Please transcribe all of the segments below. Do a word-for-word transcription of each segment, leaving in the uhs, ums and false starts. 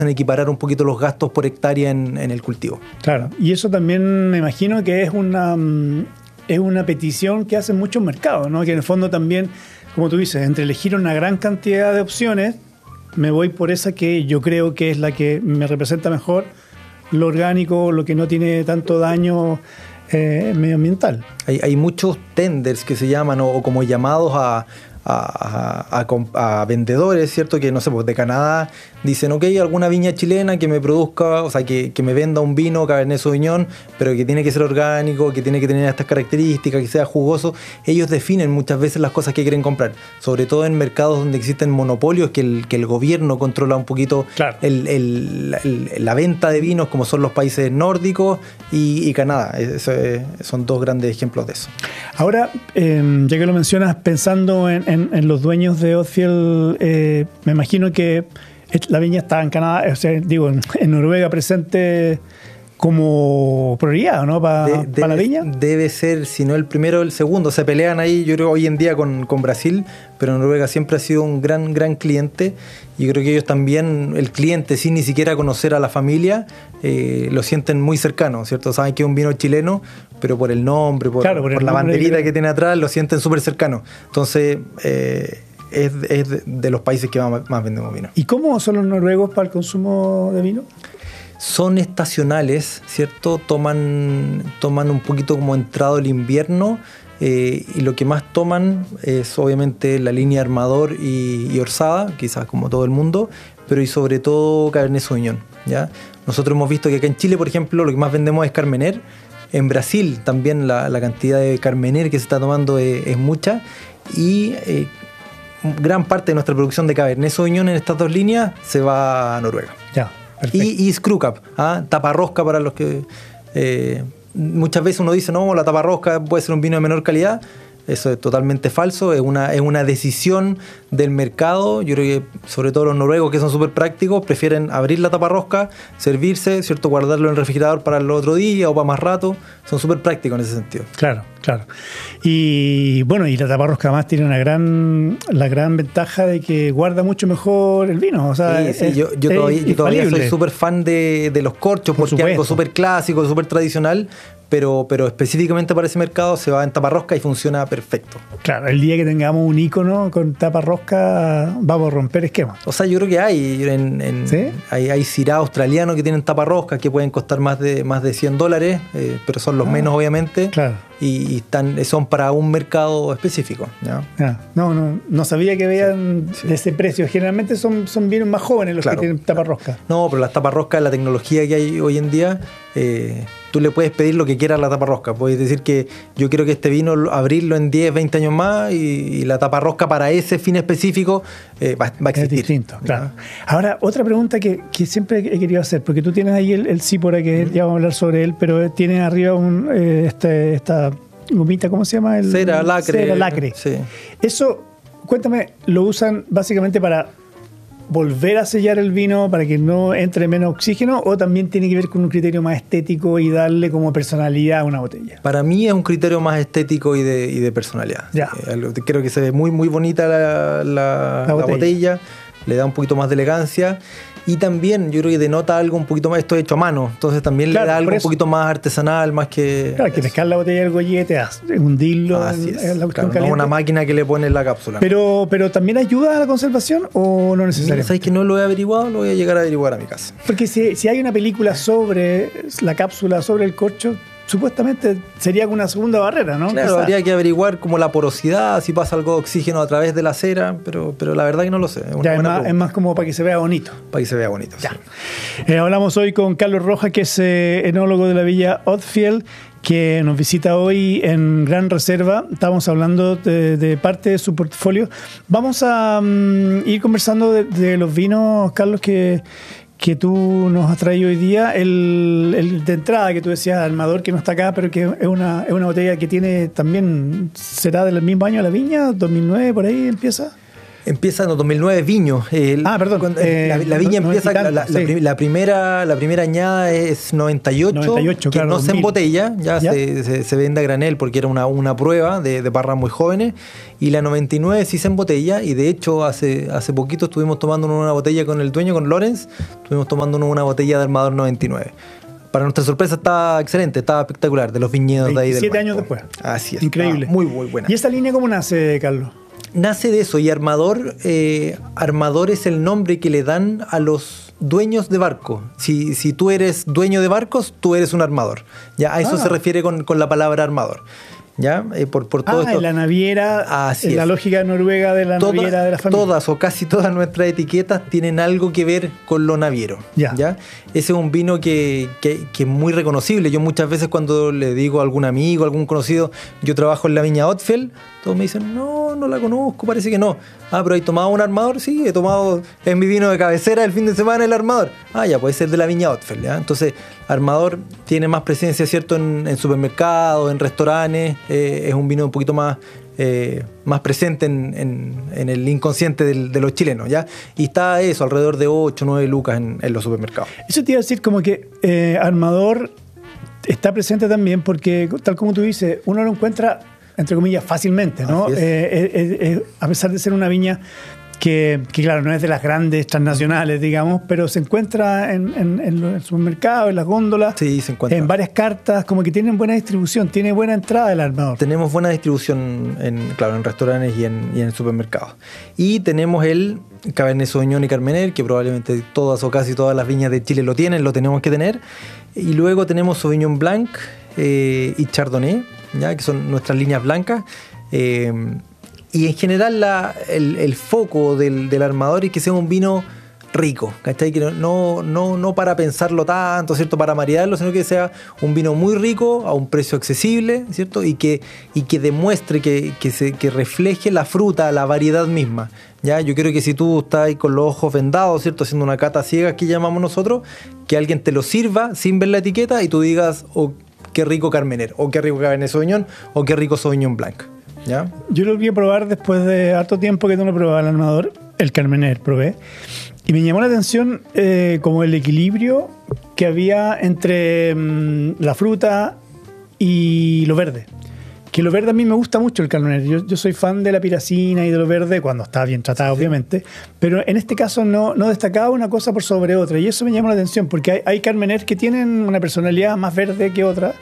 a equiparar un poquito los gastos por hectárea en, en el cultivo. Claro, y eso también me imagino que es una, es una petición que hacen muchos mercados, ¿no? Que en el fondo también, como tú dices, entre elegir una gran cantidad de opciones, me voy por esa que yo creo que es la que me representa mejor lo orgánico, lo que no tiene tanto daño eh, medioambiental. Hay, hay muchos tenders que se llaman o, o como llamados a... A, a, a, a vendedores, ¿cierto? Que no sé, pues de Canadá dicen, ok, alguna viña chilena que me produzca, o sea, que, que me venda un vino Cabernet Sauvignon, pero que tiene que ser orgánico, que tiene que tener estas características, que sea jugoso. Ellos definen muchas veces las cosas que quieren comprar, sobre todo en mercados donde existen monopolios, que el, que el gobierno controla un poquito claro. el, el, el, la venta de vinos, como son los países nórdicos y, y Canadá. Eso es, son dos grandes ejemplos de eso. Ahora, eh, ya que lo mencionas, pensando en En, en los dueños de Odfjell, eh, me imagino que la viña está en Canadá, o sea, digo, en, en Noruega presente como prioridad, ¿no? Para pa la viña. Debe ser, si no el primero, el segundo. Se pelean ahí, yo creo, hoy en día con, con Brasil, pero Noruega siempre ha sido un gran, gran cliente. Y creo que ellos también, el cliente, sin ni siquiera conocer a la familia, eh, lo sienten muy cercano, ¿cierto? Saben que es un vino chileno, pero por el nombre, por, claro, por, por el la nombre banderita que... que tiene atrás, lo sienten súper cercano. Entonces, eh, es, es de los países que más, más vendemos vino. ¿Y cómo son los noruegos para el consumo de vino? Son estacionales, ¿cierto? Toman, toman un poquito como entrado el invierno eh, y lo que más toman es obviamente la línea Armador y, y Orsada, quizás como todo el mundo, pero y sobre todo Cabernet Sauvignon, ¿ya? Nosotros hemos visto que acá en Chile, por ejemplo, lo que más vendemos es Carmener. En Brasil también la, la cantidad de Carmener que se está tomando es, es mucha y eh, gran parte de nuestra producción de Cabernet Sauvignon en estas dos líneas se va a Noruega. Ya. Y, y screw cap, ¿ah? Taparrosca para los que... Eh, muchas veces uno dice, no, la taparrosca puede ser un vino de menor calidad. Eso es totalmente falso, es una, es una decisión del mercado. Yo creo que sobre todo los noruegos, que son súper prácticos, prefieren abrir la taparrosca, servirse, ¿cierto? Guardarlo en el refrigerador para el otro día o para más rato. Son súper prácticos en ese sentido. Claro, claro. Y bueno, y la taparrosca además tiene una gran, la gran ventaja de que guarda mucho mejor el vino. O sea, sí, sí, es, yo, yo, es todavía, yo todavía soy súper fan de, de los corchos, Por porque es algo súper clásico, súper tradicional. Pero, pero específicamente para ese mercado se va en taparrosca y funciona perfecto. Claro, el día que tengamos un icono con taparrosca vamos a romper esquemas. O sea, yo creo que hay en, en, ¿sí? hay, hay Syrah australianos que tienen taparroscas que pueden costar más de, más de cien dólares, eh, pero son los ah, menos obviamente. Claro. Y, y están, son para un mercado específico, ¿ya? Ah, no, no, no sabía que veían sí, sí. de ese precio. Generalmente son, son vinos más jóvenes los claro, que tienen taparrosca. No, pero las taparroscas, la tecnología que hay hoy en día, eh, tú le puedes pedir lo que quieras a la taparrosca. Puedes decir que yo quiero que este vino abrirlo en diez, veinte años más y, y la taparrosca para ese fin específico eh, va, va a existir. Es distinto, claro. Ahora, otra pregunta que, que siempre he querido hacer, porque tú tienes ahí el, el Sípora, que uh-huh. ya vamos a hablar sobre él, pero tienes arriba un, eh, este, esta gomita, ¿cómo se llama? El, cera lacre. Cera lacre. Sí. Eso, cuéntame, ¿lo usan básicamente para volver a sellar el vino para que no entre menos oxígeno o también tiene que ver con un criterio más estético y darle como personalidad a una botella? Para mí es un criterio más estético y de, y de personalidad. Ya. Eh, creo que se ve muy, muy bonita la, la, la, la botella. botella, le da un poquito más de elegancia. Y también yo creo que denota algo un poquito más, esto hecho a mano, entonces también claro, le da algo un poquito más artesanal, más que... Claro, que pescar la botella del gollete, hundirlo Así en, es, en la claro, no una máquina que le pone en la cápsula. Pero, pero ¿también ayuda a la conservación o no necesariamente? ¿Sabes que no lo he averiguado? Lo voy a llegar a averiguar a mi casa. Porque si, si hay una película sobre la cápsula, sobre el corcho, supuestamente sería una segunda barrera, ¿no? Claro, Esa. habría que averiguar como la porosidad, si pasa algo de oxígeno a través de la cera, pero, pero la verdad que no lo sé. Es, una ya, buena es, más, es más como para que se vea bonito. Para que se vea bonito, ya. Sí. Eh, hablamos hoy con Carlos Rojas, que es eh, enólogo de la Villa Odfjell, que nos visita hoy en Gran Reserva. Estamos hablando de, de parte de su portfolio. Vamos a um, ir conversando de, de los vinos, Carlos, que... que tú nos has traído hoy día, el, el de entrada que tú decías, Armador, que no está acá, pero que es una, es una botella que tiene también, ¿será del mismo año la viña? ¿dos mil nueve por ahí empieza? Empieza en el dos mil nueve Viño. El, ah, perdón. Cuando, eh, la, la viña no, empieza, no tanto, la, sí. la, la, primera, la primera añada es noventa y ocho, noventa y ocho que claro, no dos se mil. embotella, ya, ¿Ya? Se, se, se vende a granel porque era una, una prueba de, de parras muy jóvenes. Y la noventa y nueve sí se embotella, y de hecho hace, hace poquito estuvimos tomándonos una botella con el dueño, con Lorenz, estuvimos tomándonos una botella de Armador noventa y nueve. Para nuestra sorpresa estaba excelente, estaba espectacular, de los viñedos de ahí del veintisiete banco. años después. Así es. Increíble. Muy, muy buena. ¿Y esta línea cómo nace, Carlos? Nace de eso, y Armador, eh, Armador es el nombre que le dan a los dueños de barco. Si, si tú eres dueño de barcos, tú eres un armador. Ya, a eso ah. se refiere con, con la palabra armador. ¿Ya? Eh, por, por todo ah, esto. en la naviera, Así en es. la lógica noruega de la Toda, naviera de la familia. Todas o casi todas nuestras etiquetas tienen algo que ver con lo naviero. Ya. ¿Ya? Ese es un vino que, que, que es muy reconocible. Yo muchas veces cuando le digo a algún amigo, a algún conocido, yo trabajo en la viña Odfjell, todos me dicen, no, no la conozco, parece que no. Ah, pero ¿hay tomado un armador? Sí, he tomado, es mi vino de cabecera el fin de semana, el armador. Ah, ya, puede ser de la viña Odfjell, ¿ya? Entonces, armador tiene más presencia, ¿cierto?, en, en supermercados, en restaurantes, eh, es un vino un poquito más, eh, más presente en, en, en el inconsciente del, de los chilenos, ¿ya? Y está eso, alrededor de ocho, nueve lucas en, en los supermercados. Eso te iba a decir como que eh, armador está presente también porque, tal como tú dices, uno lo encuentra, entre comillas, fácilmente, ¿no? Eh, eh, eh, a pesar de ser una viña que, que, claro, no es de las grandes transnacionales, digamos, pero se encuentra en, en, en los supermercados, en las góndolas, sí, se encuentra. En varias cartas, como que tienen buena distribución, tiene buena entrada el armador. Tenemos buena distribución, en, claro, en restaurantes y en, y en supermercados. Y tenemos el Cabernet Sauvignon y Carmener, que probablemente todas o casi todas las viñas de Chile lo tienen, lo tenemos que tener. Y luego tenemos Sauvignon Blanc eh, y Chardonnay, ¿ya? Que son nuestras líneas blancas. Eh, y en general la, el, el foco del, del armador es que sea un vino rico, ¿cachai? Que no, no, no para pensarlo tanto, ¿cierto?, para marearlo, sino que sea un vino muy rico a un precio accesible, ¿cierto? Y que, y que demuestre, que, que, se, que refleje la fruta, la variedad misma. ¿Ya? Yo creo que si tú estás ahí con los ojos vendados, ¿cierto?, haciendo una cata ciega, que llamamos nosotros, que alguien te lo sirva sin ver la etiqueta y tú digas, oh, qué rico Carmener, o qué rico Cabernet Sauvignon, o qué rico Sauvignon Blanc. ¿Ya? Yo lo volví a probar después de harto tiempo que no lo probaba el armador, el Carmener probé, y me llamó la atención eh, como el equilibrio que había entre mmm, la fruta y lo verde. Que lo verde a mí me gusta mucho el Carmener. Yo, yo soy fan de la piracina y de lo verde cuando está bien tratado, sí, obviamente. Pero en este caso no, no destacaba una cosa por sobre otra. Y eso me llamó la atención porque hay, hay Carmener que tienen una personalidad más verde que otra.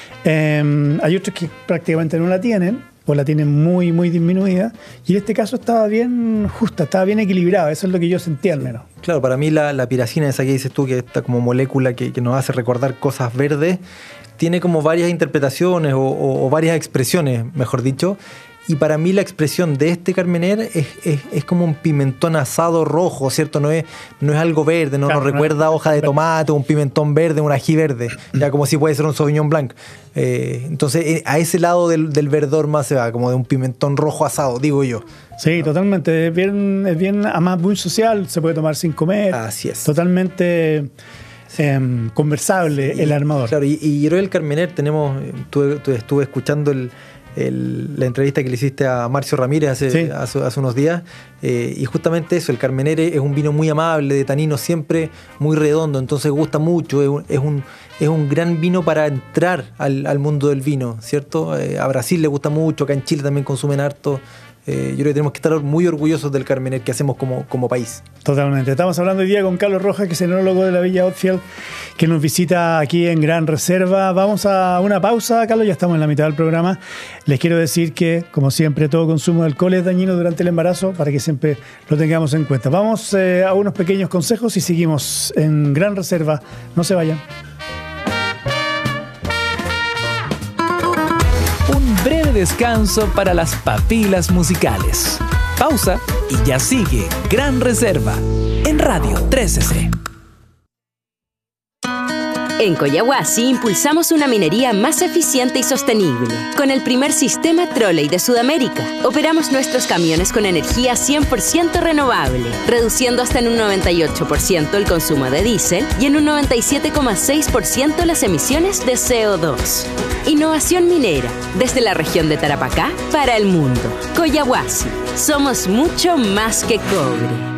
Eh, hay otros que prácticamente no la tienen, o la tienen muy, muy disminuida. Y en este caso estaba bien justa, estaba bien equilibrada. Eso es lo que yo sentía al menos. Claro, para mí la, la piracina, esa que dices tú, que está como molécula que, que nos hace recordar cosas verdes, tiene como varias interpretaciones o, o, o varias expresiones, mejor dicho. Y para mí la expresión de este Carmener es, es, es como un pimentón asado rojo, ¿cierto? No es, no es algo verde, no, claro, nos recuerda no, hoja de tomate, un pimentón verde, un ají verde, ya como si puede ser un Sauvignon Blanc. Eh, entonces, a ese lado del, del verdor más se va, como de un pimentón rojo asado, digo yo. Sí, ¿no? Totalmente. Es bien, es bien, además muy social, se puede tomar sin comer. Así es. Totalmente... Eh, conversable, sí, el armador. Claro, y, y yo el Carmener tenemos, tú, tú estuve escuchando el, el, la entrevista que le hiciste a Marcio Ramírez hace, sí. hace, hace unos días, eh, y justamente eso, el Carmener es un vino muy amable, de tanino siempre muy redondo, entonces gusta mucho, es un, es un, es un gran vino para entrar al, al mundo del vino, ¿cierto? Eh, a Brasil le gusta mucho, acá en Chile también consumen harto. Eh, yo creo que tenemos que estar muy orgullosos del Carmener que hacemos como, como país. Totalmente. Estamos hablando hoy día con Carlos Rojas, que es el enólogo de la Viña Odfjell, que nos visita aquí en Gran Reserva. Vamos a una pausa, Carlos, ya estamos en la mitad del programa. Les quiero decir que, como siempre, todo consumo de alcohol es dañino durante el embarazo, para que siempre lo tengamos en cuenta. Vamos eh, a unos pequeños consejos y seguimos en Gran Reserva. No se vayan. Breve descanso para las papilas musicales. Pausa y ya sigue Gran Reserva en Radio trece C. En Collahuasi impulsamos una minería más eficiente y sostenible. Con el primer sistema Trolley de Sudamérica, operamos nuestros camiones con energía cien por ciento renovable, reduciendo hasta en un noventa y ocho por ciento el consumo de diésel y en un noventa y siete coma seis por ciento las emisiones de C O dos. Innovación minera, desde la región de Tarapacá para el mundo. Collahuasi. somos mucho más que cobre.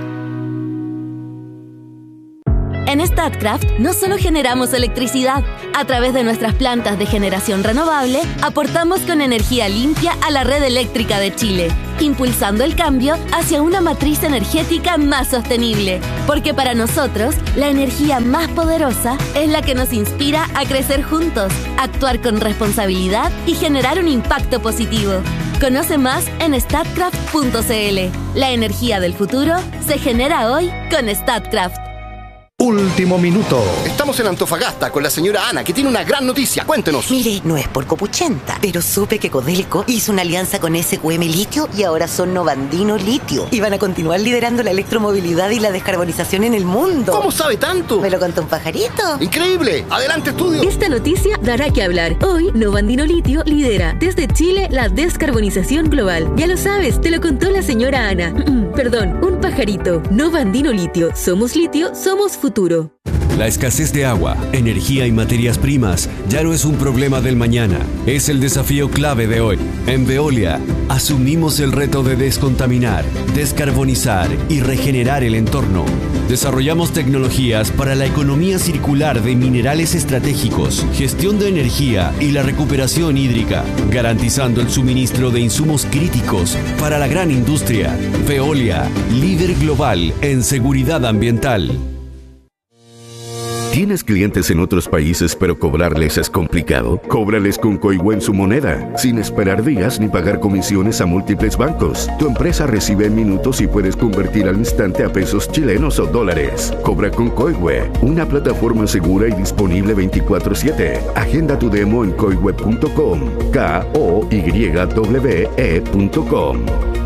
En Statkraft no solo generamos electricidad. A través de nuestras plantas de generación renovable, aportamos con energía limpia a la red eléctrica de Chile, impulsando el cambio hacia una matriz energética más sostenible. Porque para nosotros, la energía más poderosa es la que nos inspira a crecer juntos, actuar con responsabilidad y generar un impacto positivo. Conoce más en statkraft punto c l. La energía del futuro se genera hoy con Statkraft. Último minuto. Estamos en Antofagasta con la señora Ana, que tiene una gran noticia. Cuéntenos. Mire, no es por copuchenta, pero supe que Codelco hizo una alianza con S Q M Litio y ahora son Novandino Litio. Y van a continuar liderando la electromovilidad y la descarbonización en el mundo. ¿Cómo sabe tanto? ¿Me lo contó un pajarito? ¡Increíble! ¡Adelante, estudio! Esta noticia dará que hablar. Hoy, Novandino Litio lidera desde Chile la descarbonización global. Ya lo sabes, te lo contó la señora Ana. Perdón, un pajarito. Novandino Litio. Somos litio, somos futuro. La escasez de agua, energía y materias primas ya no es un problema del mañana, es el desafío clave de hoy. En Veolia asumimos el reto de descontaminar, descarbonizar y regenerar el entorno. Desarrollamos tecnologías para la economía circular de minerales estratégicos, gestión de energía y la recuperación hídrica, garantizando el suministro de insumos críticos para la gran industria. Veolia, líder global en seguridad ambiental. ¿Tienes clientes en otros países pero cobrarles es complicado? Cóbrales con Coihue en su moneda, sin esperar días ni pagar comisiones a múltiples bancos. Tu empresa recibe en minutos y puedes convertir al instante a pesos chilenos o dólares. Cobra con Coihue, una plataforma segura y disponible veinticuatro siete. Agenda tu demo en coihue punto com, K O Y W E punto com.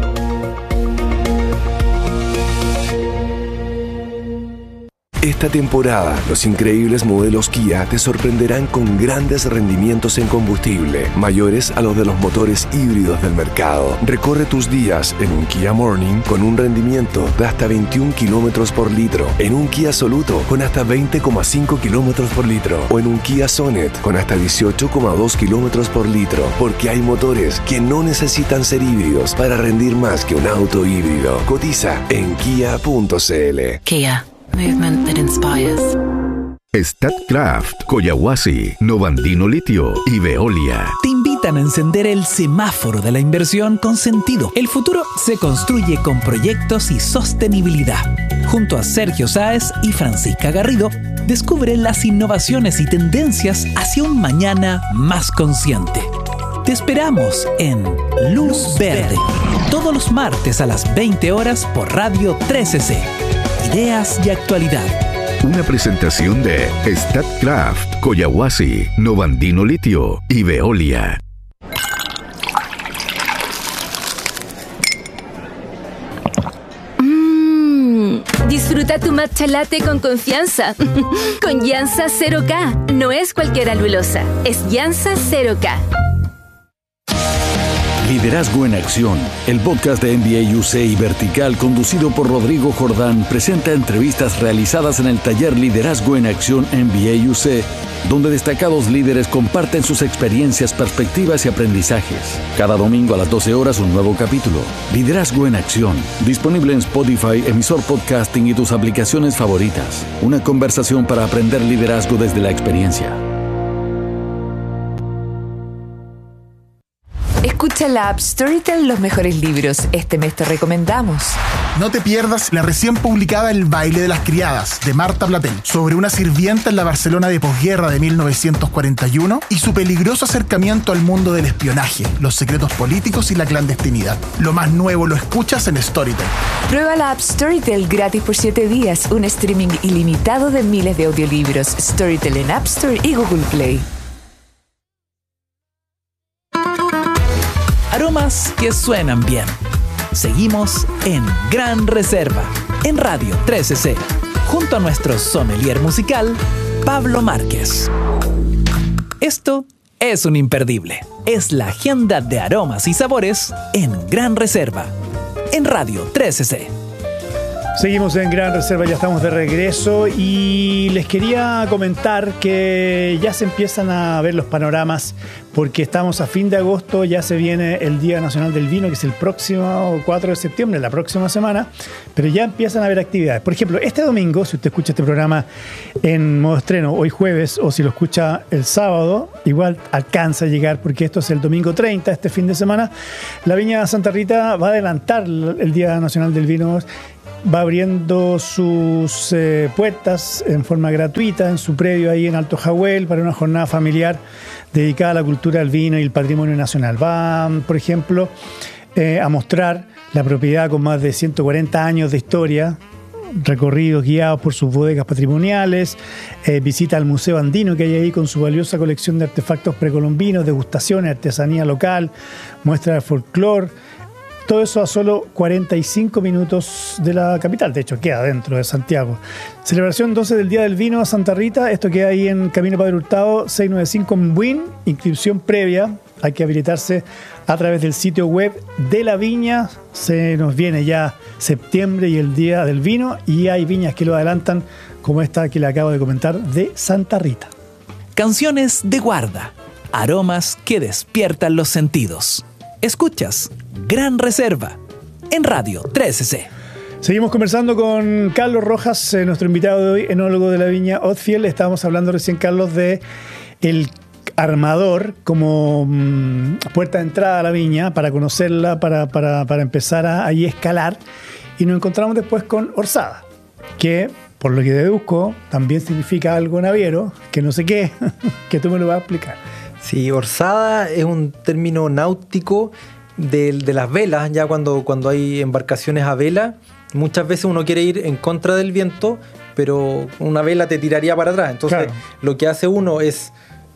Esta temporada, los increíbles modelos Kia te sorprenderán con grandes rendimientos en combustible, mayores a los de los motores híbridos del mercado. Recorre tus días en un Kia Morning con un rendimiento de hasta veintiún kilómetros por litro, en un Kia Soluto con hasta veinte coma cinco kilómetros por litro o en un Kia Sonet con hasta dieciocho coma dos kilómetros por litro, porque hay motores que no necesitan ser híbridos para rendir más que un auto híbrido. Cotiza en kia punto c l. Kia. Movement that inspires. Statkraft, Collahuasi, Novandino Litio y Veolia te invitan a encender el semáforo de la inversión con sentido. El futuro se construye con proyectos y sostenibilidad. Junto a Sergio Sáez y Francisca Garrido, descubre las innovaciones y tendencias hacia un mañana más consciente. Te esperamos en Luz Verde, todos los martes a las veinte horas por Radio trece C. Ideas y actualidad. Una presentación de Statkraft, Collahuasi, Novandino Litio y Veolia. Mmm, disfruta tu matcha latte con confianza. Con Yansa cero K. No es cualquier alulosa, es Yansa cero K. Liderazgo en Acción, el podcast de N B A U C y Vertical, conducido por Rodrigo Jordán, presenta entrevistas realizadas en el taller Liderazgo en Acción N B A U C, donde destacados líderes comparten sus experiencias, perspectivas y aprendizajes. Cada domingo a las doce horas un nuevo capítulo. Liderazgo en Acción, disponible en Spotify, emisor podcasting y tus aplicaciones favoritas. Una conversación para aprender liderazgo desde la experiencia. Escucha la app Storytel los mejores libros. Este mes te recomendamos. No te pierdas la recién publicada El baile de las criadas, de Marta Platel, sobre una sirvienta en la Barcelona de posguerra de mil novecientos cuarenta y uno y su peligroso acercamiento al mundo del espionaje, los secretos políticos y la clandestinidad. Lo más nuevo lo escuchas en Storytel. Prueba la app Storytel gratis por siete días, un streaming ilimitado de miles de audiolibros. Storytel en App Store y Google Play. Aromas que suenan bien. Seguimos en Gran Reserva, en Radio trece C, junto a nuestro sommelier musical, Pablo Márquez. Esto es un imperdible. Es la agenda de aromas y sabores en Gran Reserva, en Radio trece C. Seguimos en Gran Reserva, ya estamos de regreso y les quería comentar que ya se empiezan a ver los panoramas porque estamos a fin de agosto, ya se viene el Día Nacional del Vino, que es el próximo cuatro de septiembre, la próxima semana, pero ya empiezan a haber actividades. Por ejemplo, este domingo, si usted escucha este programa en modo estreno hoy jueves, o si lo escucha el sábado, igual alcanza a llegar, porque esto es el domingo treinta, este fin de semana, la Viña Santa Rita va a adelantar el Día Nacional del Vino, va abriendo sus eh, puertas en forma gratuita en su predio ahí en Alto Jahuel para una jornada familiar dedicada a la cultura del vino y el patrimonio nacional. Va, por ejemplo, eh, a mostrar la propiedad con más de ciento cuarenta años de historia, recorridos guiados por sus bodegas patrimoniales, eh, visita al Museo Andino que hay ahí con su valiosa colección de artefactos precolombinos, degustaciones, artesanía local, muestra de folclore. Todo eso a solo cuarenta y cinco minutos de la capital, de hecho queda dentro de Santiago. Celebración entonces del Día del Vino a Santa Rita, esto queda ahí en Camino Padre Hurtado seiscientos noventa y cinco en Buin, inscripción previa, hay que habilitarse a través del sitio web de la viña. Se nos viene ya septiembre y el Día del Vino y hay viñas que lo adelantan, como esta que le acabo de comentar de Santa Rita. Canciones de guarda, aromas que despiertan los sentidos. Escuchas Gran Reserva en Radio trece C. Seguimos conversando con Carlos Rojas, eh, nuestro invitado de hoy, enólogo de la viña Odfiel. Estábamos hablando recién, Carlos, de el armador como mmm, puerta de entrada a la viña, para conocerla, para, para, para empezar a ahí escalar. Y nos encontramos después con orzada, que por lo que deduzco también significa algo naviero, que no sé qué, que tú me lo vas a explicar. Sí, orzada es un término náutico de, de las velas, ya cuando, cuando hay embarcaciones a vela, muchas veces uno quiere ir en contra del viento, pero una vela te tiraría para atrás. Entonces, claro, lo que hace uno es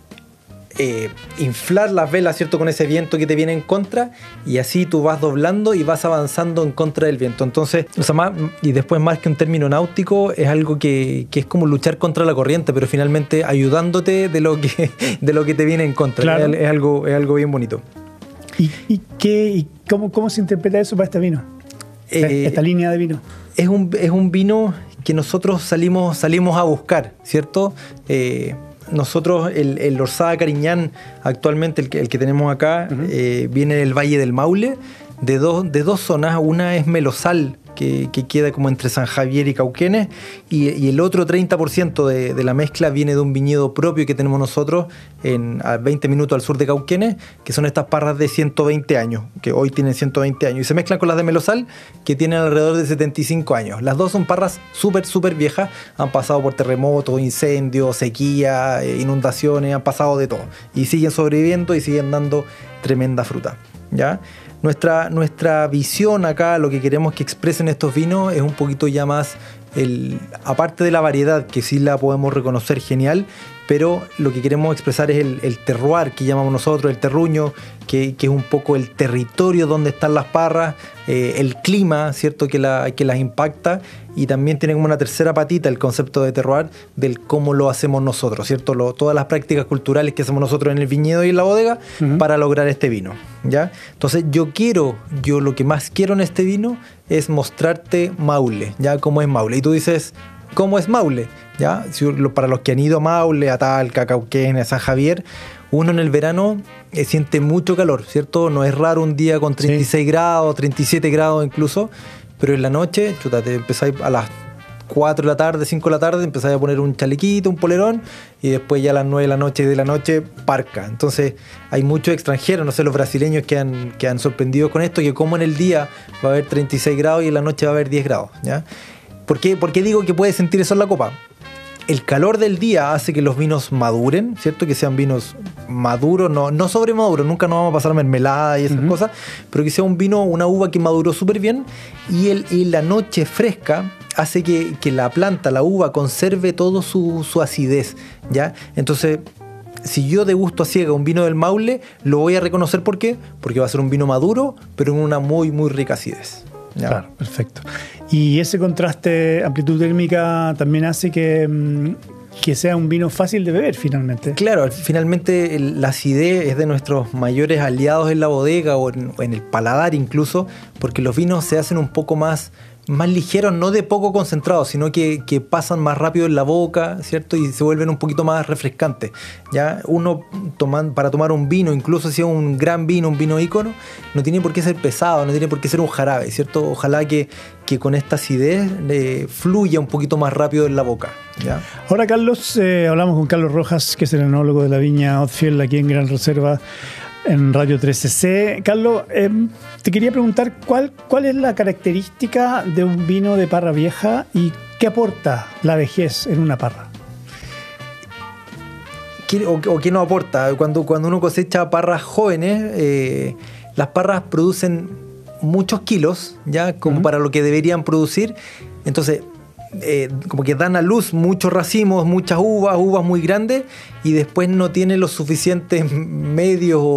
eh, inflar las velas, ¿cierto?, con ese viento que te viene en contra, y así tú vas doblando y vas avanzando en contra del viento. Entonces, o sea, más, y después más que un término náutico, es algo que, que es como luchar contra la corriente, pero finalmente ayudándote de lo que, de lo que te viene en contra. Claro. Es, es, algo, es algo bien bonito. ¿Y, y, qué, y cómo, cómo se interpreta eso para este vino? Eh, Esta línea de vino. Es un, es un vino que nosotros salimos, salimos a buscar, ¿cierto? Eh, nosotros, el, el Orzada Cariñán, actualmente el que, el que tenemos acá, uh-huh. eh, viene del Valle del Maule, de, do, de dos zonas. Una es Melosal, que, que queda como entre San Javier y Cauquenes, y, y el otro treinta por ciento de, de la mezcla viene de un viñedo propio que tenemos nosotros en, a veinte minutos al sur de Cauquenes, que son estas parras de ciento veinte años, que hoy tienen ciento veinte años, y se mezclan con las de Melosal, que tienen alrededor de setenta y cinco años. Las dos son parras súper, súper viejas, han pasado por terremotos, incendios, sequía, inundaciones, han pasado de todo, y siguen sobreviviendo y siguen dando tremenda fruta, ¿ya? Nuestra, nuestra visión acá, lo que queremos que expresen estos vinos, es un poquito ya más, el, aparte de la variedad, que sí la podemos reconocer genial, pero lo que queremos expresar es el, el terroir, que llamamos nosotros, el terruño, que, que es un poco el territorio donde están las parras, eh, el clima, ¿cierto?, que, la, que las impacta, y también tiene como una tercera patita el concepto de terroir, del cómo lo hacemos nosotros, ¿cierto? Lo, todas las prácticas culturales que hacemos nosotros en el viñedo y en la bodega, uh-huh, para lograr este vino, ¿ya? Entonces yo quiero, yo lo que más quiero en este vino es mostrarte Maule, ¿ya? Cómo es Maule. Y tú dices, ¿cómo es Maule? ¿Ya? Si, lo, para los que han ido a Maule, a Talca, a Cauquenes, a San Javier, uno en el verano eh, siente mucho calor, ¿cierto? No es raro un día con treinta y seis sí. grados, treinta y siete grados incluso, pero en la noche, chuta, te empezáis a las cuatro de la tarde, cinco de la tarde, empezáis a poner un chalequito, un polerón, y después ya a las nueve de la noche de la noche, parca. Entonces hay muchos extranjeros, no sé, los brasileños que han, que han sorprendido con esto, que como en el día va a haber treinta y seis grados y en la noche va a haber diez grados, ¿ya? ¿Por qué, ¿Por qué digo que puedes sentir eso en la copa? El calor del día hace que los vinos maduren, ¿cierto? Que sean vinos maduros, no, no sobremaduros, nunca nos vamos a pasar mermelada y esas uh-huh. cosas, pero que sea un vino, una uva que maduró súper bien, y, el, y la noche fresca hace que, que la planta, la uva, conserve todo su, su acidez, ¿ya? Entonces, si yo degusto a ciega un vino del Maule, lo voy a reconocer. ¿Por qué? Porque va a ser un vino maduro, pero en una muy, muy rica acidez, ¿ya? Claro, perfecto. Y ese contraste, amplitud térmica, también hace que, que sea un vino fácil de beber finalmente. Claro, finalmente el, la acidez es de nuestros mayores aliados en la bodega o en, o en el paladar incluso, porque los vinos se hacen un poco más, más ligeros, no de poco concentrados, sino que, que pasan más rápido en la boca, ¿cierto? Y se vuelven un poquito más refrescantes. ¿Ya? Uno toman, para tomar un vino, incluso si es un gran vino, un vino ícono, no tiene por qué ser pesado, no tiene por qué ser un jarabe, ¿cierto? Ojalá que, que con esta acidez eh, fluya un poquito más rápido en la boca. ¿Ya? Ahora, Carlos, eh, hablamos con Carlos Rojas, que es el enólogo de la viña Odfiel aquí en Gran Reserva, en Radio trece C. Carlos, eh, te quería preguntar cuál, cuál es la característica de un vino de parra vieja y qué aporta la vejez en una parra. ¿Qué, o, o qué no aporta? Cuando, cuando uno cosecha parras jóvenes, eh, las parras producen muchos kilos, ya como uh-huh. para lo que deberían producir. Entonces, Eh, como que dan a luz muchos racimos, muchas uvas, uvas muy grandes, y después no tienen los suficientes medios o,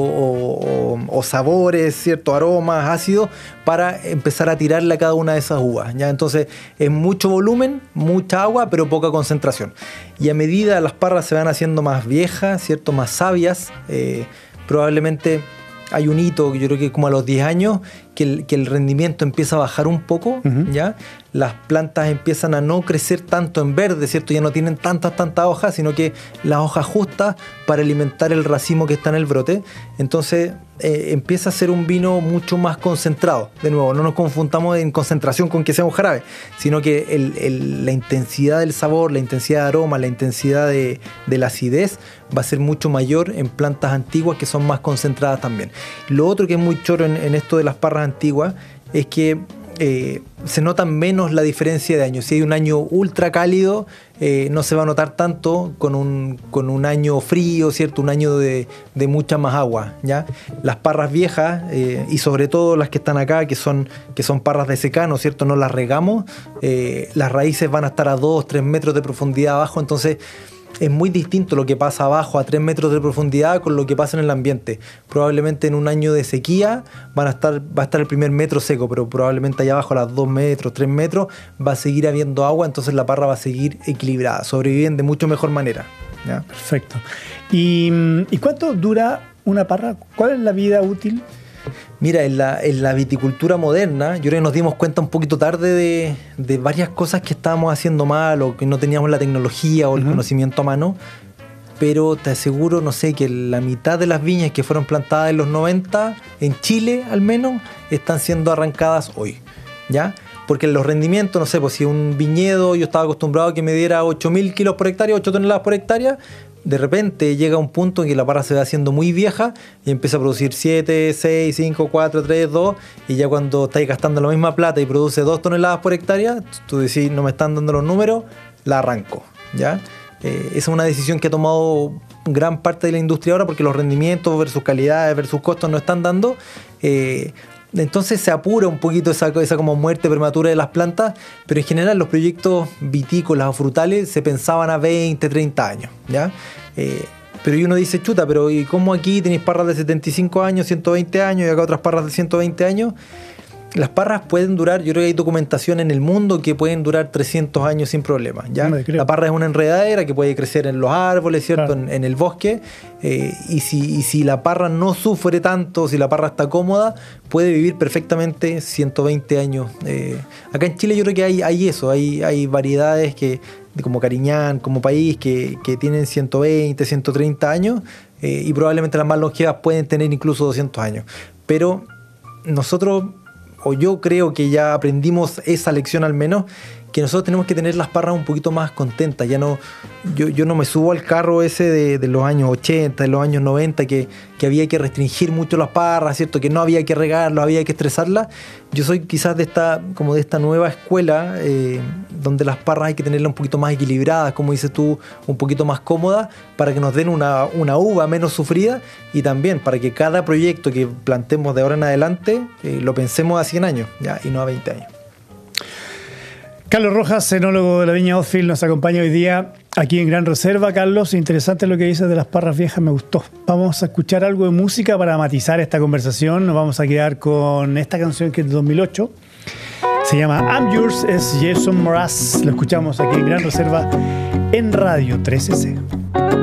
o, o sabores, ciertos aromas, ácidos, para empezar a tirarle a cada una de esas uvas, ¿ya? Entonces es mucho volumen, mucha agua, pero poca concentración. Y a medida las parras se van haciendo más viejas, ¿cierto? Más sabias, eh, probablemente hay un hito, yo creo que como a los diez años, que el, que el rendimiento empieza a bajar un poco, uh-huh. ¿ya? Las plantas empiezan a no crecer tanto en verde, ¿cierto? Ya no tienen tantas, tantas hojas, sino que las hojas justas para alimentar el racimo que está en el brote. Entonces eh, empieza a ser un vino mucho más concentrado. De nuevo, no nos confundamos en concentración con que sea un jarabe, sino que el, el, la intensidad del sabor, la intensidad de aroma, la intensidad de, de la acidez va a ser mucho mayor en plantas antiguas que son más concentradas también. Lo otro que es muy choro en, en esto de las parras antiguas es que eh, se nota menos la diferencia de años. Si hay un año ultra cálido, eh, no se va a notar tanto con un, con un año frío, ¿cierto? Un año de, de mucha más agua, ¿ya? Las parras viejas, eh, y sobre todo las que están acá, que son, que son parras de secano, ¿cierto? No las regamos, eh, las raíces van a estar a dos, tres metros de profundidad abajo, entonces es muy distinto lo que pasa abajo a tres metros de profundidad con lo que pasa en el ambiente. Probablemente en un año de sequía van a estar, va a estar el primer metro seco, pero probablemente allá abajo a las dos metros, tres metros va a seguir habiendo agua, entonces la parra va a seguir equilibrada. Sobreviven de mucho mejor manera, ¿ya? Perfecto. ¿Y, ¿Y cuánto dura una parra? ¿Cuál es la vida útil? Mira, en la, en la viticultura moderna, yo creo que nos dimos cuenta un poquito tarde de, de varias cosas que estábamos haciendo mal o que no teníamos la tecnología o el uh-huh. conocimiento a mano, pero te aseguro, no sé, que la mitad de las viñas que fueron plantadas en los noventa, en Chile al menos, están siendo arrancadas hoy, ¿ya? Porque los rendimientos, no sé, pues si un viñedo yo estaba acostumbrado a que me diera ocho mil kilos por hectárea, ocho toneladas por hectárea, de repente llega un punto en que la parra se va haciendo muy vieja y empieza a producir siete, seis, cinco, cuatro, tres, dos, y ya cuando estáis gastando la misma plata y produce dos toneladas por hectárea, tú decís, no me están dando los números, la arranco, ¿ya? Eh, esa es una decisión que ha tomado gran parte de la industria ahora porque los rendimientos versus calidades versus costos no están dando. Eh, Entonces se apura un poquito esa, esa como muerte prematura de las plantas, pero en general los proyectos vitícolas o frutales se pensaban a veinte, treinta años, ¿ya? Eh, pero uno dice, chuta, pero ¿y cómo aquí tenéis parras de setenta y cinco años, ciento veinte años y acá otras parras de ciento veinte años? Las parras pueden durar, yo creo que hay documentación en el mundo que pueden durar trescientos años sin problema, ¿ya? No, la parra es una enredadera que puede crecer en los árboles, ¿cierto? Claro. En, en el bosque, eh, y, si, y si la parra no sufre tanto, si la parra está cómoda, puede vivir perfectamente ciento veinte años. Eh, acá en Chile yo creo que hay, hay eso, hay, hay variedades que, como Cariñán, como país, que, que tienen ciento veinte, ciento treinta años, eh, y probablemente las más longevas pueden tener incluso doscientos años. Pero nosotros, o yo creo que ya aprendimos esa lección al menos, que nosotros tenemos que tener las parras un poquito más contentas. Ya no, yo, yo no me subo al carro ese de, de los años ochenta, de los años noventa, que, que había que restringir mucho las parras, ¿cierto? Que no había que regarlas, había que estresarlas. Yo soy quizás de esta, como de esta nueva escuela, eh, donde las parras hay que tenerlas un poquito más equilibradas, como dices tú, un poquito más cómodas, para que nos den una, una uva menos sufrida, y también para que cada proyecto que plantemos de ahora en adelante eh, lo pensemos a cien años, ¿ya? Y no a veinte años. Carlos Rojas, enólogo de la viña Odfiel, nos acompaña hoy día aquí en Gran Reserva. Carlos, interesante lo que dices de las parras viejas, me gustó. Vamos a escuchar algo de música para matizar esta conversación. Nos vamos a quedar con esta canción que es de dos mil ocho. Se llama I'm Yours, es Jason Mraz. Lo escuchamos aquí en Gran Reserva en Radio trece C.